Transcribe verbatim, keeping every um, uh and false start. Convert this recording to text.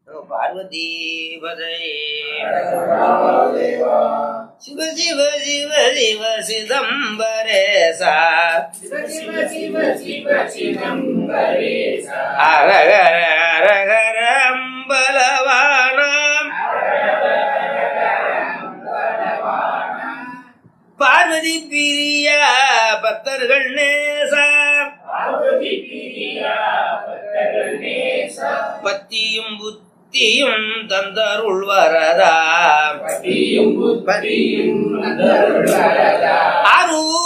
பார்வதி சிவ சிவ சிவ சிவ சிதம்பரேசா அரகர அரகர அம்பலவானாம் பார்வதி பிரியா பக்தர்கள் நேசா பத்தியும் புத்தியும் தந்தருள் வரதா அரூ